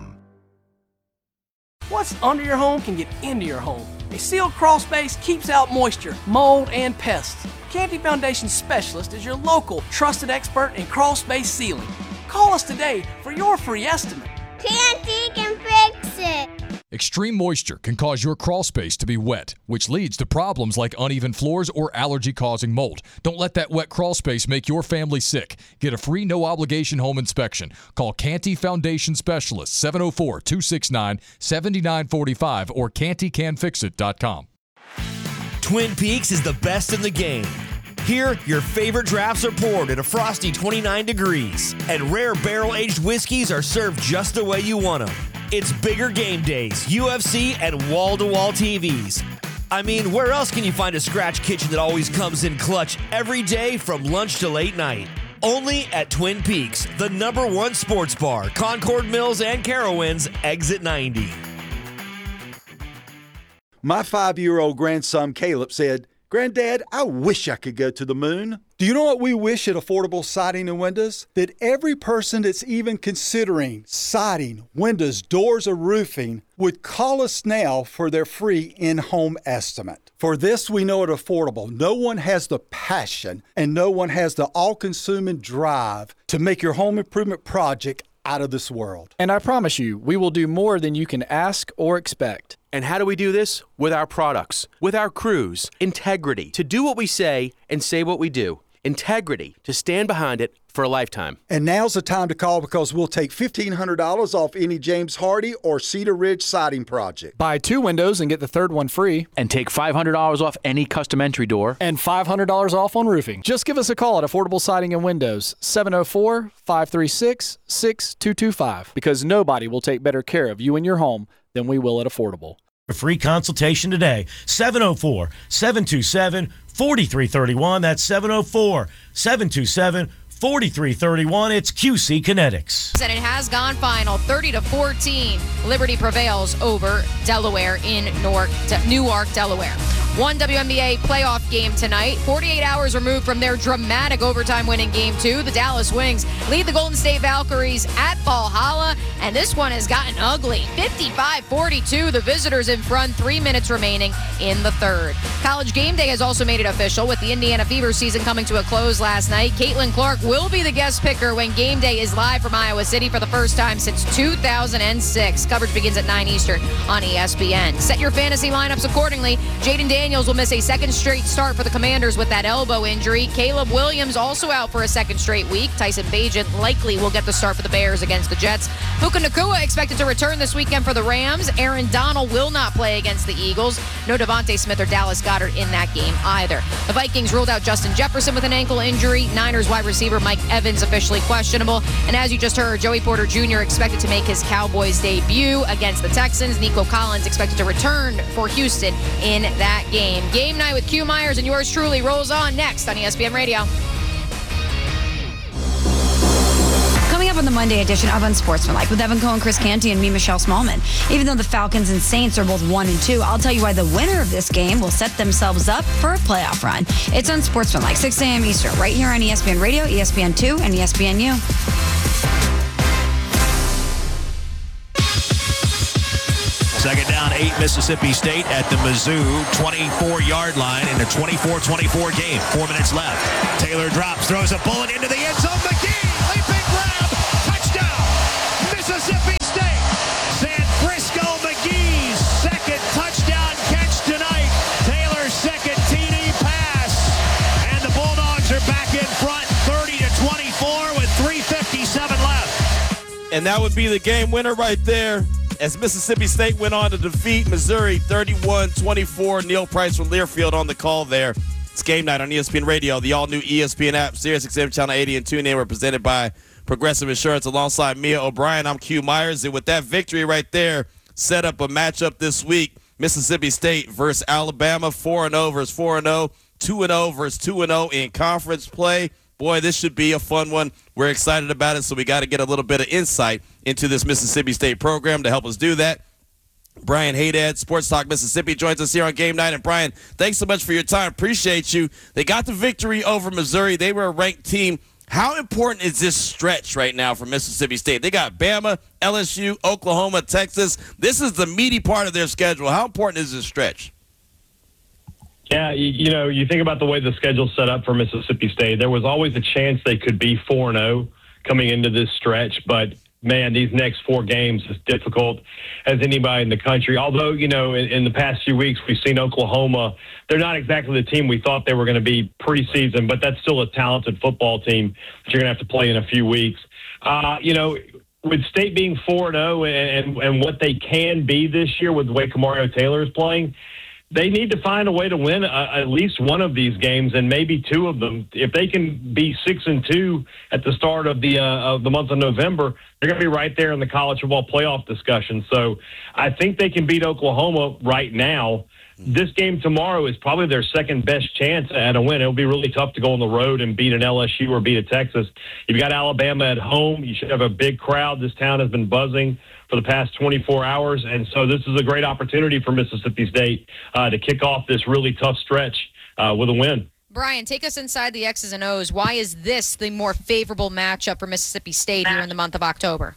What's under your home can get into your home. A sealed crawl space keeps out moisture, mold, and pests. Canty Foundation Specialist is your local trusted expert in crawl space sealing. Call us today for your free estimate. Canty can fix it. Extreme moisture can cause your crawl space to be wet, which leads to problems like uneven floors or allergy-causing mold. Don't let that wet crawl space make your family sick. Get a free no-obligation home inspection. Call Canty Foundation Specialist, seven oh four, two six nine, seven nine four five or canty can fix it dot com. Twin Peaks is the best in the game. Here, your favorite drafts are poured at a frosty twenty-nine degrees, and rare barrel-aged whiskeys are served just the way you want them. It's bigger game days, U F C, and wall-to-wall T Vs. I mean, where else can you find a scratch kitchen that always comes in clutch every day from lunch to late night? Only at Twin Peaks, the number one sports bar, Concord Mills and Carowinds, exit ninety. My five-year-old grandson Caleb said, "Granddad, I wish I could go to the moon." Do you know what we wish at Affordable Siding and Windows? That every person that's even considering siding, windows, doors, or roofing would call us now for their free in-home estimate. For this, we know at Affordable, no one has the passion and no one has the all-consuming drive to make your home improvement project out of this world. And I promise you, we will do more than you can ask or expect. And how do we do this? With our products, with our crews, integrity, to do what we say and say what we do. Integrity, to stand behind it for a lifetime. And now's the time to call because we'll take fifteen hundred dollars off any James Hardy or Cedar Ridge siding project. Buy two windows and get the third one free. And take five hundred dollars off any custom entry door. And five hundred dollars off on roofing. Just give us a call at Affordable Siding and Windows, seven oh four, five three six, six two two five. Because nobody will take better care of you and your home than we will at Affordable. A free consultation today, seven oh four, seven two seven, four three three one. That's seven oh four, seven two seven, four three three one. It's Q C Kinetics. And it has gone final, thirty to fourteen. Liberty prevails over Delaware in Newark, Newark, Delaware. One W N B A playoff game tonight. forty-eight hours removed from their dramatic overtime win in Game two. The Dallas Wings lead the Golden State Valkyries at Valhalla, and this one has gotten ugly. fifty-five forty-two, the visitors in front, three minutes remaining in the third. College Game Day has also made it official with the Indiana Fever season coming to a close last night. Caitlin Clark will be the guest picker when Game Day is live from Iowa City for the first time since two thousand six. Coverage begins at nine Eastern on E S P N. Set your fantasy lineups accordingly. Jaden Daniels will miss a second straight start for the Commanders with that elbow injury. Caleb Williams also out for a second straight week. Tyson Bagent likely will get the start for the Bears against the Jets. Puka Nacua expected to return this weekend for the Rams. Aaron Donald will not play against the Eagles. No Devontae Smith or Dallas Goedert in that game either. The Vikings ruled out Justin Jefferson with an ankle injury. Niners wide receiver Mike Evans officially questionable. And as you just heard, Joey Porter Junior expected to make his Cowboys debut against the Texans. Nico Collins expected to return for Houston in that game. Game night with Q Myers and yours truly rolls on next on E S P N Radio. Coming up on the Monday edition of Unsportsmanlike with Evan Cohen, Chris Canty, and me, Michelle Smallman. Even though the Falcons and Saints are both one and two, I'll tell you why the winner of this game will set themselves up for a playoff run. It's Unsportsmanlike, six a.m. Eastern, right here on E S P N Radio, E S P N two, and E S P N U. Second down, eight, Mississippi State at the Mizzou twenty-four-yard line in a twenty-four twenty-four game. Four minutes left. Taylor drops, throws a bullet into the end zone. McGee, leaping grab, touchdown, Mississippi State. San Frisco McGee's second touchdown catch tonight. Taylor's second T D pass. And the Bulldogs are back in front, thirty to twenty-four with three fifty-seven left. And that would be the game winner right there, as Mississippi State went on to defeat Missouri thirty-one twenty-four. Neil Price from Learfield on the call there. It's game night on E S P N Radio, the all-new E S P N app, Sirius X M Channel eighty, and TuneIn. We're presented by Progressive Insurance alongside Mia O'Brien. I'm Q Myers, and with that victory right there, set up a matchup this week. Mississippi State versus Alabama, four and oh versus four and oh, two and oh versus two and oh in conference play. Boy, this should be a fun one. We're excited about it, so we got to get a little bit of insight into this Mississippi State program. To help us do that, Brian Haydad, Sports Talk Mississippi, joins us here on Game Night. And Brian, thanks so much for your time. Appreciate you. They got the victory over Missouri. They were a ranked team. How important is this stretch right now for Mississippi State? They got Bama, L S U, Oklahoma, Texas. This is the meaty part of their schedule. How important is this stretch? Yeah, you, you know, you think about the way the schedule's set up for Mississippi State. There was always a chance they could be four and oh coming into this stretch, but man, these next four games is difficult as anybody in the country. Although, you know, in, in the past few weeks, we've seen Oklahoma. They're not exactly the team we thought they were going to be preseason, but that's still a talented football team that you're going to have to play in a few weeks. Uh, you know, with State being four and oh and, and what they can be this year with the way Kamario Taylor is playing, they need to find a way to win uh, at least one of these games and maybe two of them. If they can be six and two at the start of the uh, of the month of November, they're going to be right there in the college football playoff discussion. So I think they can beat Oklahoma right now. This game tomorrow is probably their second best chance at a win. It'll be really tough to go on the road and beat an L S U or beat a Texas. You've got Alabama at home. You should have a big crowd. This town has been buzzing for the past twenty-four hours. And so this is a great opportunity for Mississippi State uh, to kick off this really tough stretch uh, with a win. Brian, take us inside the X's and O's. Why is this the more favorable matchup for Mississippi State here in the month of October?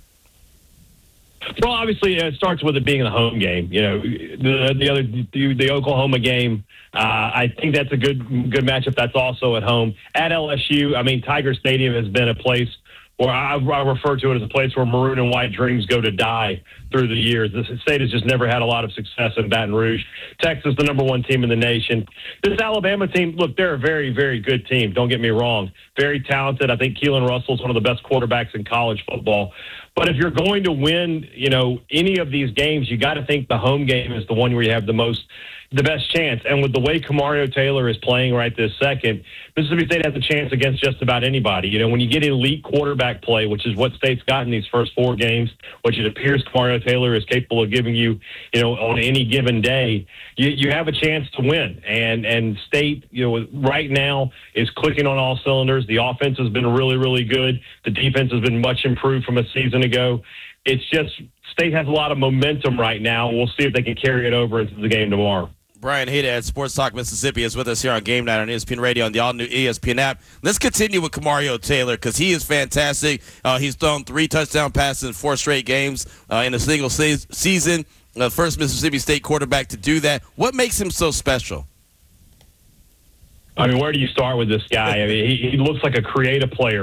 Well, obviously, it starts with it being a home game. You know, the, the other the, the Oklahoma game, uh, I think that's a good good matchup. That's also at home. At L S U, I mean, Tiger Stadium has been a place where I, I refer to it as a place where maroon and white dreams go to die through the years. The state has just never had a lot of success in Baton Rouge. Texas, the number one team in the nation. This Alabama team, look, they're a very, very good team. Don't get me wrong. Very talented. I think Keelan Russell's one of the best quarterbacks in college football. But if you're going to win, you know, any of these games, you got to think the home game is the one where you have the most, the best chance. And with the way Kamario Taylor is playing right this second, Mississippi State has a chance against just about anybody. You know, when you get elite quarterback play, which is what State's got in these first four games, which it appears Kamario Taylor is capable of giving you, you know, on any given day, you, you have a chance to win. And and State, you know, right now is clicking on all cylinders. The offense has been really, really good. The defense has been much improved from a season ago. It's just State has a lot of momentum right now. We'll see if they can carry it over into the game tomorrow. Brian Haydad, Sports Talk Mississippi, is with us here on Game Night on E S P N Radio and the all-new E S P N app. Let's continue with Kamario Taylor because he is fantastic. Uh, he's thrown three touchdown passes in four straight games uh, in a single se- season. The uh, first Mississippi State quarterback to do that. What makes him so special? I mean, where do you start with this guy? I mean, he, he looks like a creative player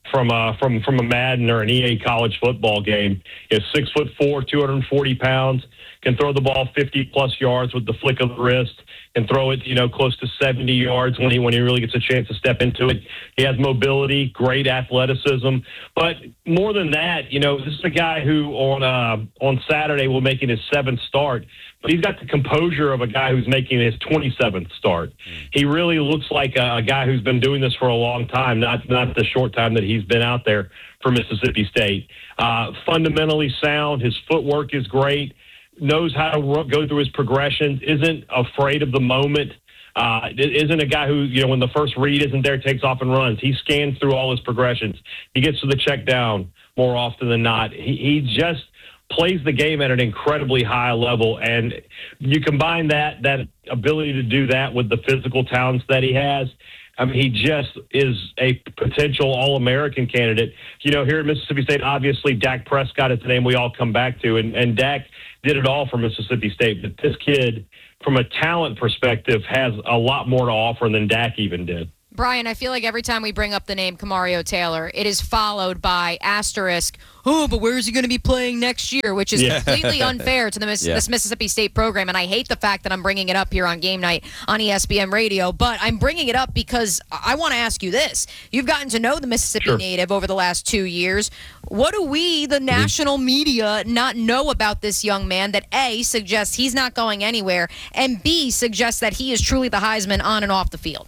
from uh, from from a Madden or an E A college football game. Is six foot four, two hundred forty pounds, can throw the ball fifty plus yards with the flick of the wrist, can throw it, you know, close to seventy yards when he when he really gets a chance to step into it. He has mobility, great athleticism, but more than that, you know, this is a guy who on uh, on Saturday will making his seventh start. But he's got the composure of a guy who's making his twenty-seventh start. He really looks like a, a guy who's been doing this for a long time, not not the short time that he's been out there for Mississippi State. Uh, fundamentally sound. His footwork is great. Knows how to go through his progressions. Isn't afraid of the moment. Uh, isn't a guy who, you know, when the first read isn't there, takes off and runs. He scans through all his progressions. He gets to the check down more often than not. He, he just plays the game at an incredibly high level, and you combine that that ability to do that with the physical talents that he has. I mean, he just is a potential All-American candidate. You know, here at Mississippi State, obviously Dak Prescott is the name we all come back to, and, and Dak did it all for Mississippi State. But this kid, from a talent perspective, has a lot more to offer than Dak even did. Brian, I feel like every time we bring up the name Kamario Taylor, it is followed by asterisk, oh, but where is he going to be playing next year? Which is yeah. completely unfair to the Miss- yeah. this Mississippi State program. And I hate the fact that I'm bringing it up here on Game Night on E S P N Radio. But I'm bringing it up because I want to ask you this. You've gotten to know the Mississippi sure. native over the last two years. What do we, the national mm-hmm. media, not know about this young man that, A, suggests he's not going anywhere, and B, suggests that he is truly the Heisman on and off the field?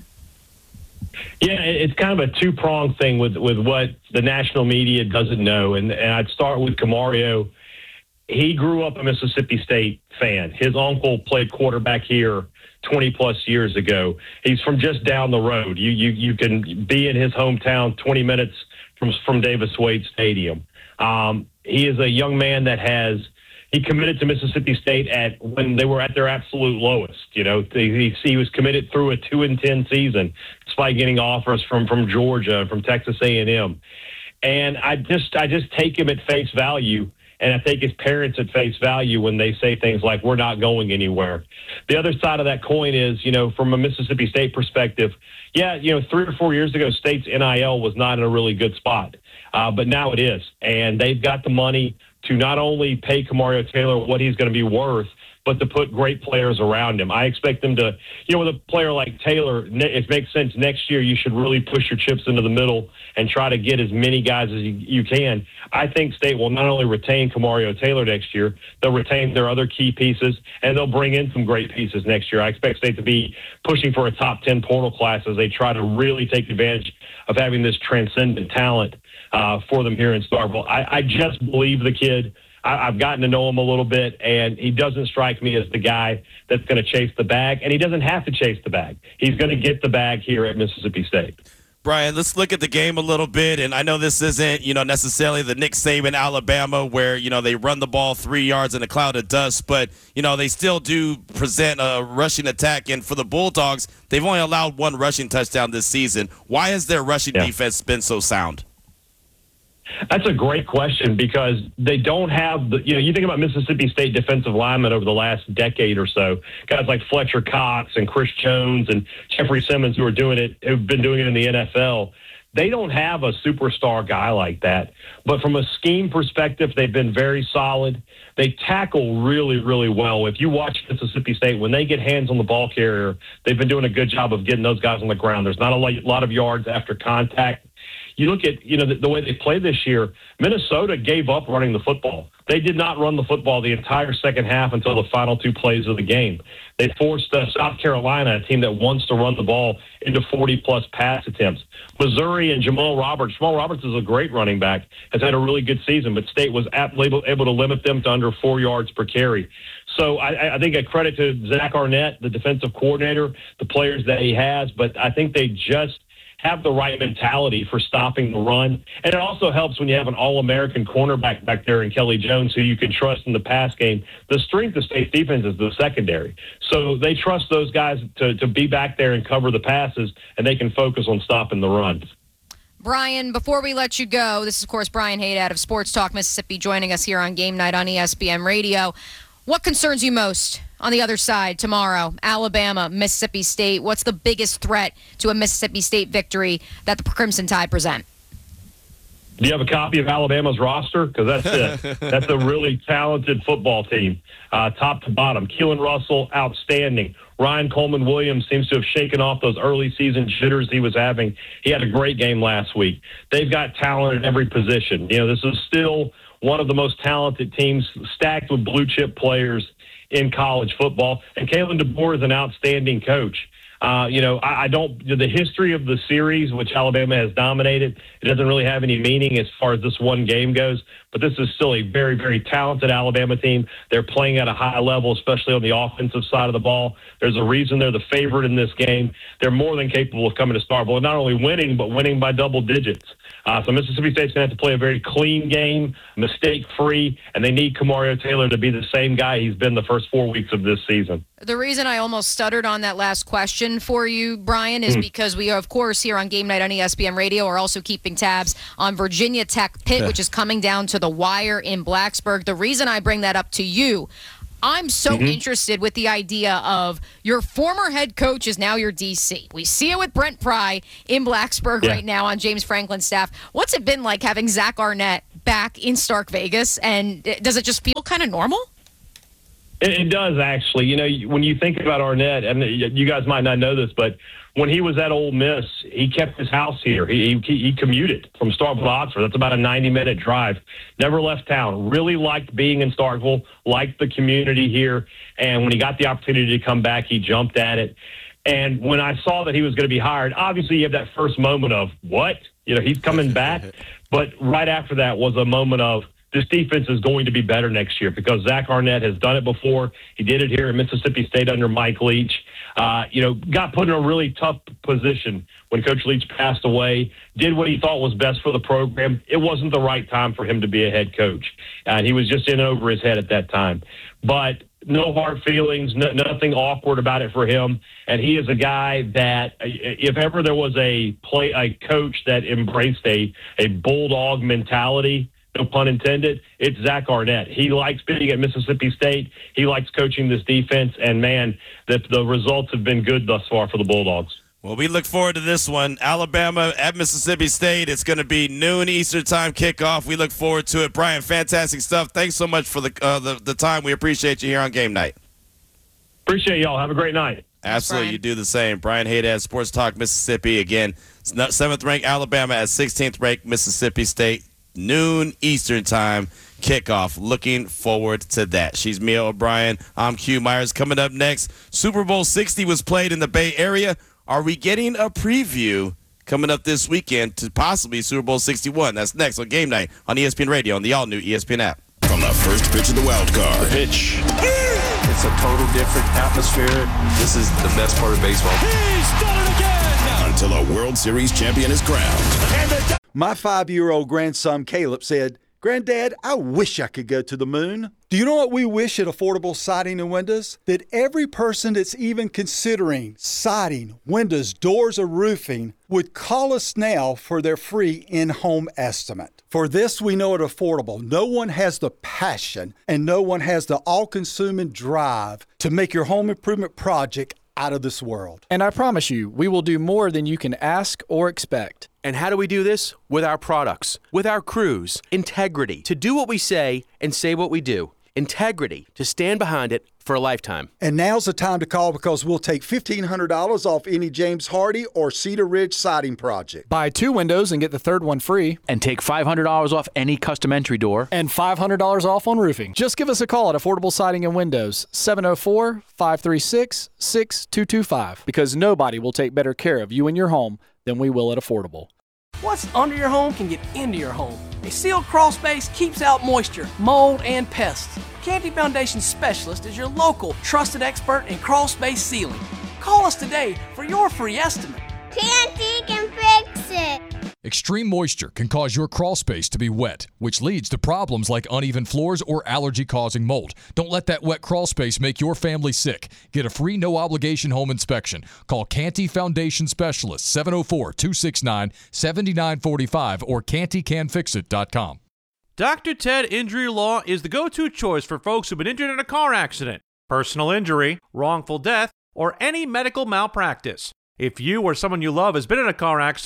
Yeah, it's kind of a two-pronged thing with, with what the national media doesn't know. And, and I'd start with Kamario. He grew up a Mississippi State fan. His uncle played quarterback here twenty-plus years ago. He's from just down the road. You you you can be in his hometown twenty minutes from, from Davis Wade Stadium. Um, he is a young man that has – he committed to Mississippi State at when they were at their absolute lowest. You know, he, he was committed through a two and ten season, despite getting offers from from Georgia, from Texas A and M. And I just I just take him at face value, and I take his parents at face value when they say things like, "We're not going anywhere." The other side of that coin is, you know, from a Mississippi State perspective, yeah, you know, three or four years ago, State's N I L was not in a really good spot, uh, but now it is, and they've got the money to not only pay Kamario Taylor what he's going to be worth, but to put great players around him. I expect them to, you know, with a player like Taylor, it makes sense next year you should really push your chips into the middle and try to get as many guys as you, you can. I think State will not only retain Kamario Taylor next year, they'll retain their other key pieces, and they'll bring in some great pieces next year. I expect State to be pushing for a top ten portal class as they try to really take advantage of having this transcendent talent uh, for them here in Starkville. I, I just believe the kid. I, I've gotten to know him a little bit, and he doesn't strike me as the guy that's going to chase the bag, and he doesn't have to chase the bag. He's going to get the bag here at Mississippi State. Brian, let's look at the game a little bit, and I know this isn't, you know, necessarily the Nick Saban Alabama where, you know, they run the ball three yards in a cloud of dust, but, you know, they still do present a rushing attack, and for the Bulldogs, they've only allowed one rushing touchdown this season. Why has their rushing yeah. defense been so sound? That's a great question because they don't have the, you know, you think about Mississippi State defensive linemen over the last decade or so, guys like Fletcher Cox and Chris Jones and Jeffrey Simmons who are doing it, who've been doing it in the N F L. They don't have a superstar guy like that. But from a scheme perspective, they've been very solid. They tackle really, really well. If you watch Mississippi State, when they get hands on the ball carrier, they've been doing a good job of getting those guys on the ground. There's not a lot of yards after contact. You look at, you know, the, the way they played this year, Minnesota gave up running the football. They did not run the football the entire second half until the final two plays of the game. They forced uh, South Carolina, a team that wants to run the ball, into forty-plus pass attempts. Missouri and Jamal Roberts. Jamal Roberts is a great running back, has had a really good season, but State was able, able to limit them to under four yards per carry. So I, I think a credit to Zach Arnett, the defensive coordinator, the players that he has, but I think they just have the right mentality for stopping the run. And it also helps when you have an All-American cornerback back there in Kelly Jones who you can trust in the pass game. The strength of State's defense is the secondary. So they trust those guys to, to be back there and cover the passes, and they can focus on stopping the runs. Brian, before we let you go, this is, of course, Brian Haydad of Sports Talk Mississippi joining us here on Game Night on E S P N Radio. What concerns you most on the other side tomorrow? Alabama, Mississippi State. What's the biggest threat to a Mississippi State victory that the Crimson Tide present? Do you have a copy of Alabama's roster? Because that's it. That's a really talented football team, uh, top to bottom. Keelan Russell, outstanding. Ryan Coleman Williams seems to have shaken off those early season jitters he was having. He had a great game last week. They've got talent at every position. You know, this is still one of the most talented teams, stacked with blue chip players in college football. And Kalen DeBoer is an outstanding coach. Uh, you know, I, I don't, the history of the series, which Alabama has dominated, it doesn't really have any meaning as far as this one game goes. But this is still a very, very talented Alabama team. They're playing at a high level, especially on the offensive side of the ball. There's a reason they're the favorite in this game. They're more than capable of coming to Starkville and not only winning, but winning by double digits. Uh, so Mississippi State's going to have to play a very clean game, mistake-free, and they need Kamario Taylor to be the same guy he's been the first four weeks of this season. The reason I almost stuttered on that last question for you, Brian, is mm. because we are, of course, here on Game Night on E S P N Radio are also keeping tabs on Virginia Tech Pitt, which is coming down to the wire in Blacksburg. The reason I bring that up to you, I'm so mm-hmm. interested with the idea of your former head coach is now your D C. We see it with Brent Pry in Blacksburg yeah. right now on James Franklin's staff. What's it been like having Zach Arnett back in Stark Vegas, and does it just feel kind of normal? It, it does, actually. You know, when you think about Arnett, and you guys might not know this, but when he was at Ole Miss, he kept his house here. He he, he commuted from Starkville to Oxford. That's about a ninety-minute drive. Never left town. Really liked being in Starkville, liked the community here. And when he got the opportunity to come back, he jumped at it. And when I saw that he was going to be hired, obviously you have that first moment of, what? You know, he's coming back. But right after that was a moment of, this defense is going to be better next year because Zach Arnett has done it before. He did it here at Mississippi State under Mike Leach. Uh, you know, got put in a really tough position when Coach Leach passed away, did what he thought was best for the program. It wasn't the right time for him to be a head coach. And he was just in over his head at that time. But no hard feelings, no, nothing awkward about it for him. And he is a guy that if ever there was a play, a coach that embraced a, a bulldog mentality, no pun intended, it's Zach Arnett. He likes being at Mississippi State. He likes coaching this defense. And, man, the, the results have been good thus far for the Bulldogs. Well, we look forward to this one. Alabama at Mississippi State. It's going to be noon Eastern time kickoff. We look forward to it. Brian, fantastic stuff. Thanks so much for the uh, the, the time. We appreciate you here on Game Night. Appreciate y'all. Have a great night. Absolutely. You do the same. Brian Haydad, Sports Talk Mississippi. Again, seventh-ranked Alabama at sixteenth-ranked Mississippi State. Noon Eastern time kickoff. Looking forward to that. She's Mia O'Brien. I'm Q Myers. Coming up next, Super Bowl sixty was played in the Bay Area. Are we getting a preview coming up this weekend to possibly Super Bowl sixty-one? That's next on Game Night on E S P N Radio on the all-new E S P N app. From the first pitch of the wild card. The pitch. It's a total different atmosphere. This is the best part of baseball. He's done it again! Until a World Series champion is crowned. My five-year-old grandson Caleb said, "Granddad, I wish I could go to the moon." Do you know what we wish at Affordable Siding and Windows? That every person that's even considering siding, windows, doors, or roofing would call us now for their free in-home estimate. For this, we know it affordable. No one has the passion and no one has the all-consuming drive to make your home improvement project out of this world. And I promise you, we will do more than you can ask or expect. And how do we do this? With our products, with our crews, integrity, to do what we say and say what we do. Integrity, to stand behind it for a lifetime. And now's the time to call because we'll take fifteen hundred dollars off any James Hardy or Cedar Ridge siding project. Buy two windows and get the third one free. And take five hundred dollars off any custom entry door. And five hundred dollars off on roofing. Just give us a call at Affordable Siding and Windows, seven oh four, five three six, six two two five. Because nobody will take better care of you and your home than we will at Affordable. What's under your home can get into your home. A sealed crawl space keeps out moisture, mold, and pests. Canty Foundation Specialist is your local trusted expert in crawl space sealing. Call us today for your free estimate. Canty can fix it. Extreme moisture can cause your crawl space to be wet, which leads to problems like uneven floors or allergy-causing mold. Don't let that wet crawl space make your family sick. Get a free no-obligation home inspection. Call Canty Foundation Specialist, seven oh four, two six nine, seven nine four five or canty can fix it dot com. Doctor Ted Injury Law is the go-to choice for folks who've been injured in a car accident, personal injury, wrongful death, or any medical malpractice. If you or someone you love has been in a car accident,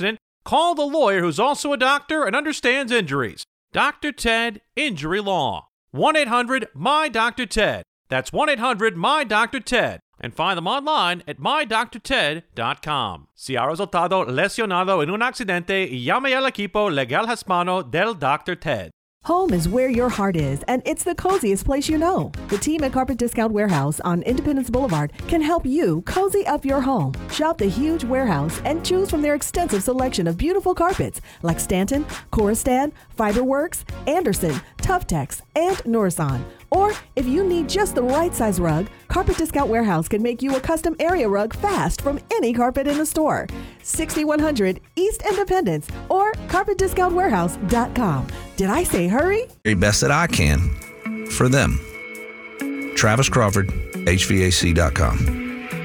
Call the lawyer who's also a doctor and understands injuries. Doctor Ted Injury Law. one eight hundred M Y D R Ted. That's one eight hundred M Y D R Ted. And find them online at my doctor ted dot com. Si ha resultado lesionado en un accidente, llame al equipo legal hispano del Doctor Ted. Home is where your heart is, and it's the coziest place you know. The team at Carpet Discount Warehouse on Independence Boulevard can help you cozy up your home. Shop the huge warehouse and choose from their extensive selection of beautiful carpets like Stanton, Coristan, Fiberworks, Anderson, Tuftex, and Norison. Or if you need just the right size rug, Carpet Discount Warehouse can make you a custom area rug fast from any carpet in the store. sixty-one hundred East Independence or carpet discount warehouse dot com. Did I say hurry? Very best that I can for them. Travis Crawford, H V A C dot com.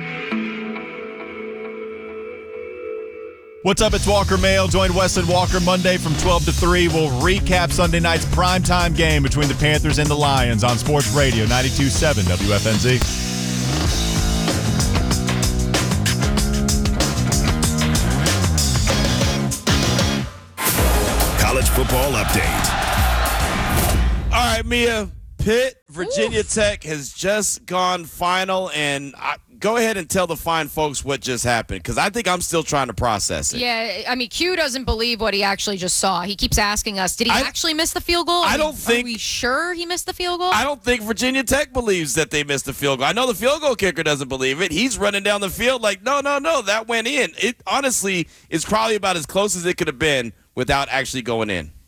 What's up? It's Walker Mail. Join Weston Walker Monday from twelve to three. We'll recap Sunday night's primetime game between the Panthers and the Lions on Sports Radio ninety-two point seven W F N Z. College football update. All right, Mia. Pitt, Virginia Oof. Tech has just gone final, and I, go ahead and tell the fine folks what just happened, because I think I'm still trying to process it. Yeah, I mean, Q doesn't believe what he actually just saw. He keeps asking us, did he I, actually miss the field goal? I, I don't mean, think. Are we sure he missed the field goal? I don't think Virginia Tech believes that they missed the field goal. I know the field goal kicker doesn't believe it. He's running down the field like, no, no, no, that went in. It honestly is probably about as close as it could have been without actually going in.